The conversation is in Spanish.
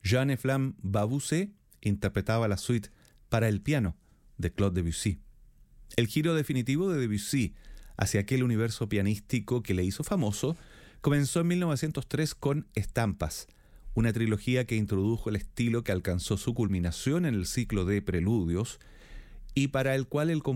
Jeanne-Flamme Babusset interpretaba la suite para el piano de Claude Debussy. El giro definitivo de Debussy hacia aquel universo pianístico que le hizo famoso comenzó en 1903 con Estampas, una trilogía que introdujo el estilo que alcanzó su culminación en el ciclo de Preludios y para el cual el